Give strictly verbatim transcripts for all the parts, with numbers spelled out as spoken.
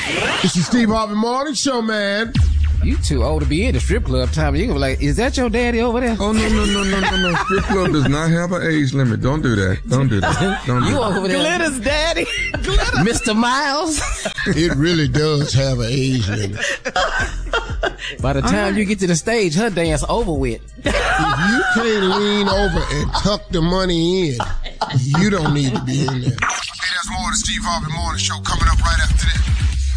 It's the Steve Harvey Morning Show, man. You too old to be in the strip club, Tommy. You gonna be like, is that your daddy over there? Oh, no, no, no, no, no, no. Strip club does not have an age limit. Don't do that. Don't do that. Don't do you that. over there. Glitter's daddy. Glitter. Mister Miles. It really does have an age limit. By the time right. you get to the stage, her dance over with. If you can't lean over and tuck the money in, you don't need to be in there. Hey, there's more of the Steve Harvey Morning Show coming up right after this.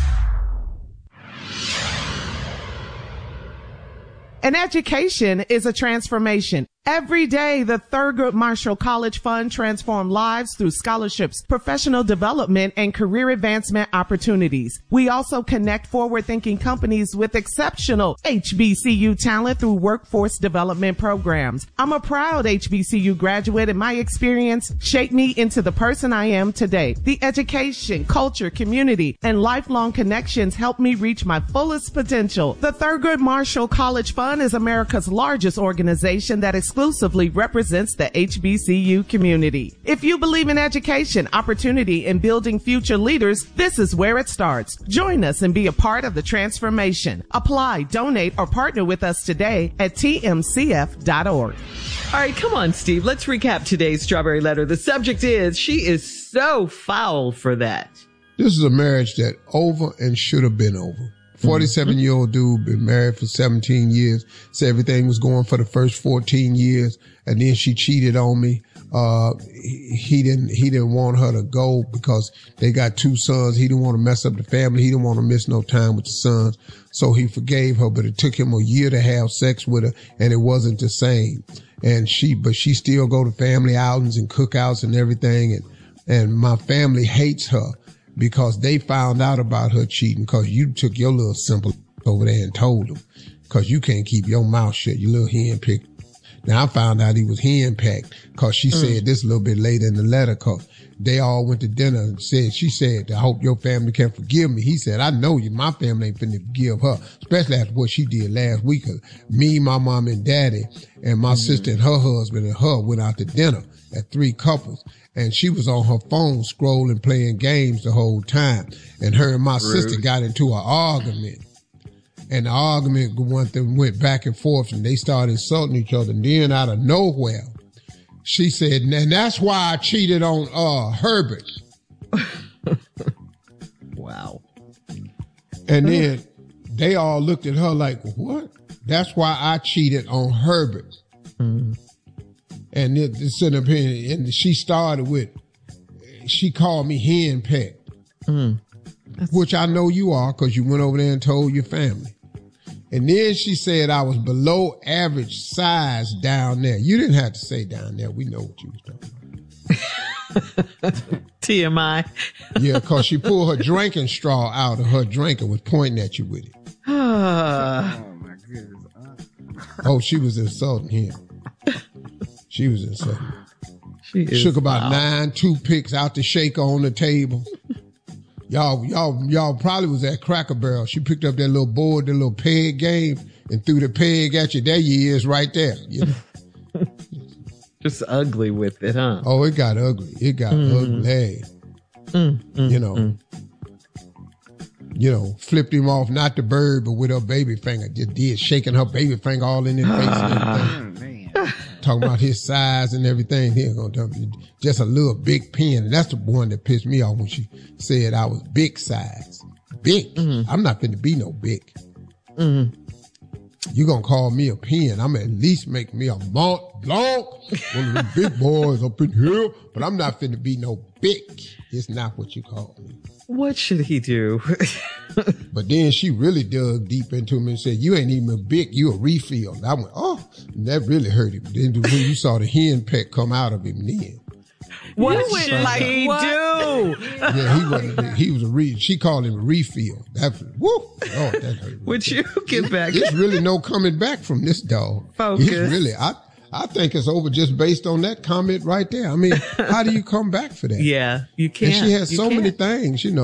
An education is a transformation. Every day, the Thurgood Marshall College Fund transforms lives through scholarships, professional development, and career advancement opportunities. We also connect forward-thinking companies with exceptional H B C U talent through workforce development programs. I'm a proud H B C U graduate, and my experience shaped me into the person I am today. The education, culture, community, and lifelong connections helped me reach my fullest potential. The Thurgood Marshall College Fund is America's largest organization that exclusively represents the H B C U community. If you believe in education, opportunity, and building future leaders, this is where it starts. Join us and be a part of the transformation. Apply, donate, or partner with us today at T M C F dot org. All right, come on, Steve. Let's recap today's Strawberry Letter. The subject is, she is so foul for that. This is a marriage that over and should have been over. forty-seven-year-old dude, been married for seventeen years, said everything was going for the first fourteen years, and then she cheated on me. Uh, he didn't, he didn't want her to go because they got two sons. He didn't want to mess up the family. He didn't want to miss no time with the sons. So he forgave her, but it took him a year to have sex with her, and it wasn't the same. And she, but she still go to family outings and cookouts and everything. And, and my family hates her because they found out about her cheating because you took your little simple over there and told them, because you can't keep your mouth shut, you little hen pick. Now I found out he was hen packed because she mm. said this a little bit later in the letter, because they all went to dinner and said, she said, I hope your family can forgive me. He said, I know you, my family ain't finna forgive her, especially after what she did last week. Me, my mom and daddy, and my mm. sister and her husband and her went out to dinner at three couples. And she was on her phone scrolling, playing games the whole time. And her and my really? sister got into an argument. And the argument went, went back and forth, and they started insulting each other. And then out of nowhere, she said, and that's why I cheated on uh Herbert. Wow. And then they all looked at her like, what? That's why I cheated on Herbert. Mm-hmm. And it, it's in opinion, and she started with, she called me hen pecked, mm. which I know you are because you went over there and told your family. And then she said I was below average size down there. You didn't have to say down there. We know what you was talking about. T M I. Yeah, because she pulled her drinking straw out of her drink and was pointing at you with it. Oh, my goodness. Oh, she was insulting him. She was insulting. She is, shook about wow. nine toothpicks out the shaker on the table. Y'all, y'all, y'all probably was at Cracker Barrel. She picked up that little board, that little peg game, and threw the peg at you. There you is, right there. You know? Just ugly with it, huh? Oh, it got ugly. It got mm. ugly. Mm, mm, you know, mm. you know, flipped him off, not the bird, but with her baby finger. Just did, shaking her baby finger all in his face and everything. Oh, man. Talking about his size and everything. Here, gonna tell you, just a little big pen. And that's the one that pissed me off when she said I was big size. Big. Mm-hmm. I'm not finna be no big. Mm-hmm. You gonna call me a pen. I'm at least make me a Mont Blanc, one of the big boys up in here, but I'm not finna be no big. It's not what you call me. What should he do? But then she really dug deep into me and said, you ain't even a big, you a refill. And I went, oh, that really hurt him. Then when you saw the hen peck come out of him then. What should like he what? do? Yeah, he wasn't, he was a re, she called him a refill. That, woo, oh, that hurt. Really Would you get back? There's really no coming back from this dog. Focus. It's really, I, I think it's over just based on that comment right there. I mean, how do you come back for that? Yeah, you can't. And she has you so can't. many things, you know.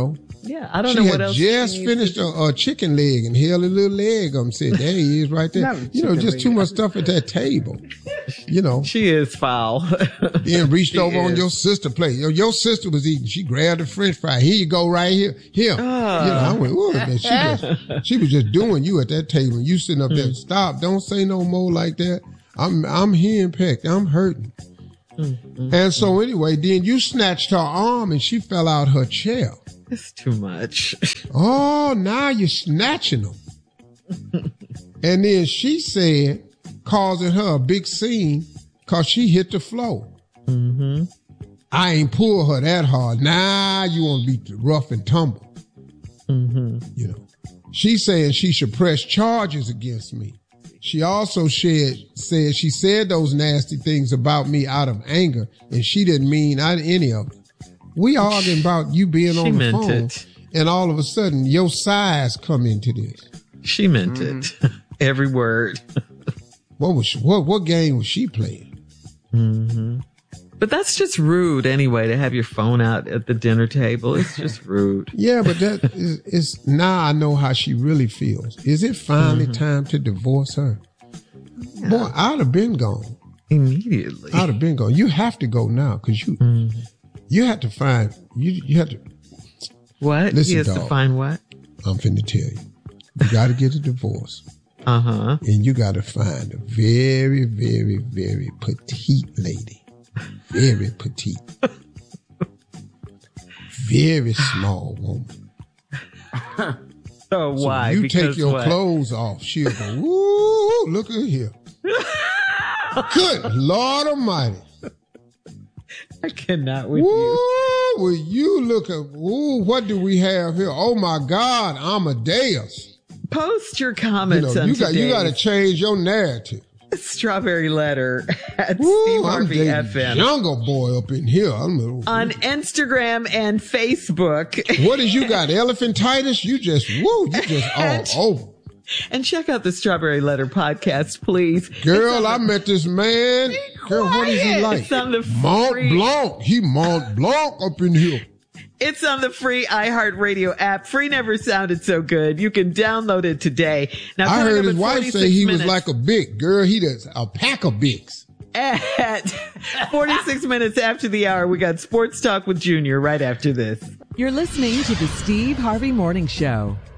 Yeah, I don't she know had what else. just she finished a, a chicken leg and held a little leg up and said, there he is right there. Not You know, chicken just leg. too much stuff at that table. You know, She is foul. then reached She over on is. your sister plate. Your, your sister was eating. She grabbed the French fry. Here you go, right here. Here. You know, I went, ooh, man, she just, she was just doing you at that table. And you sitting up there. Stop. Don't say no more like that. I'm, I'm here pecked. I'm hurting. And so anyway, then you snatched her arm and she fell out her chair. It's too much. Oh, now you're snatching them. And then she said, causing her a big scene because she hit the floor. Mm-hmm. I ain't pull her that hard. Now you want to be rough and tumble. Mm-hmm. You know, she's saying she should press charges against me. She also said, said she said those nasty things about me out of anger, and she didn't mean I, any of it. We arguing about you being She on the meant phone, it. and all of a sudden your size come into this. She meant it. Every word. What was she, what what game was she playing? Mm-hmm. But that's just rude anyway, to have your phone out at the dinner table. It's just rude. Yeah, but that is, is now I know how she really feels. Is it finally Mm-hmm. time to divorce her? Boy, I'd have been gone. Immediately. I'd have been gone. You have to go now because you Mm-hmm. you have to find you you have to. What? Listen, he has dog. to find what? I'm finna tell you. You got to get a divorce, Uh-huh. and you got to find a very, very, very petite lady. Very petite. Very small woman. So So why? you Because take your what? clothes off, she'll go, woo, look at here. Good Lord Almighty. I cannot with Woo, you. will you look at, woo, what do we have here? Oh my God, Amadeus. Post your You comments know, on you got, you got to today's change your narrative. Strawberry Letter at Woo, Steve I'm Harvey dating F M. jungle boy up in here. I'm, On Instagram and Facebook. what is you got? Elephantitis? You just, woo, you just all over. And check out the Strawberry Letter podcast, please. Girl, I met this man. Girl, what is he quiet. like? It's on the Mont free- Blanc. He Mont Blanc up in here. It's on the free iHeartRadio app. Free never sounded so good. You can download it today. Now, I coming heard up his at wife forty-six say he minutes, was like a Bic. Girl, he does a pack of Bics. At forty-six minutes after the hour, we got Sports Talk with Junior right after this. You're listening to the Steve Harvey Morning Show.